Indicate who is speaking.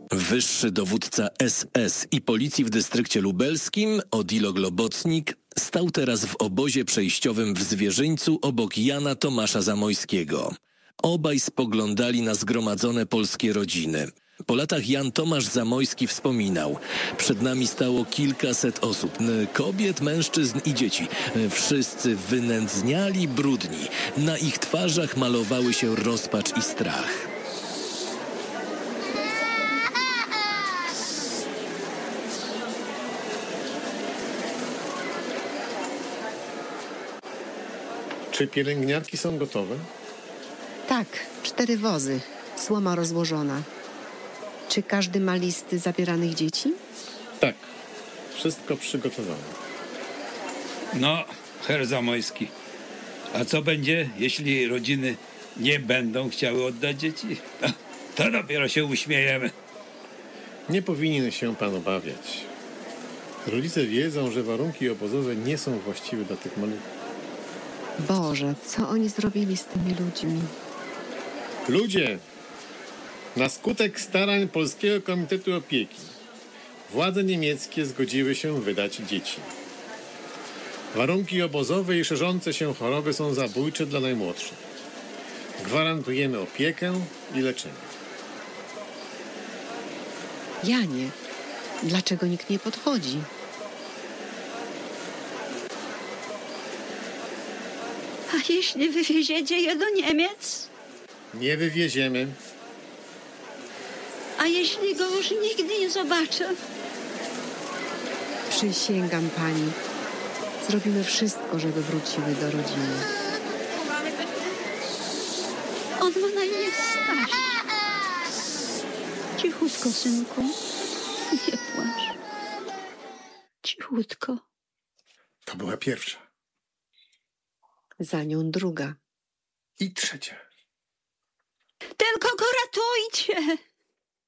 Speaker 1: Wyższy dowódca SS i policji w dystrykcie lubelskim, Odilo Globocnik, stał teraz w obozie przejściowym w Zwierzyńcu obok Jana Tomasza Zamojskiego. Obaj spoglądali na zgromadzone polskie rodziny. Po latach Jan Tomasz Zamojski wspominał: przed nami stało kilkaset osób, kobiet, mężczyzn i dzieci. Wszyscy wynędzniali, brudni. Na ich twarzach malowały się rozpacz i strach.
Speaker 2: Czy pielęgniarki są gotowe?
Speaker 3: Tak, 4 wozy. Słoma rozłożona. Czy każdy ma listy zabieranych dzieci?
Speaker 2: Tak. Wszystko przygotowane.
Speaker 4: No, herr Zamojski, a co będzie, jeśli rodziny nie będą chciały oddać dzieci? To dopiero się uśmiejemy.
Speaker 2: Nie powinien się pan obawiać. Rodzice wiedzą, że warunki obozowe nie są właściwe dla tych maluchów.
Speaker 3: Boże, co oni zrobili z tymi ludźmi?
Speaker 2: Ludzie! Na skutek starań Polskiego Komitetu Opieki władze niemieckie zgodziły się wydać dzieci. Warunki obozowe i szerzące się choroby są zabójcze dla najmłodszych. Gwarantujemy opiekę i leczenie.
Speaker 3: Janie, dlaczego nikt nie podchodzi?
Speaker 5: A jeśli wywieziecie je do Niemiec?
Speaker 2: Nie wywieziemy.
Speaker 5: A jeśli go już nigdy nie zobaczę?
Speaker 3: Przysięgam pani. Zrobimy wszystko, żeby wróciły do rodziny.
Speaker 5: On ma na imię Staś. Cichutko, synku. Nie płacz. Cichutko.
Speaker 2: To była pierwsza.
Speaker 3: Za nią druga.
Speaker 2: I trzecia.
Speaker 5: Tylko go ratujcie.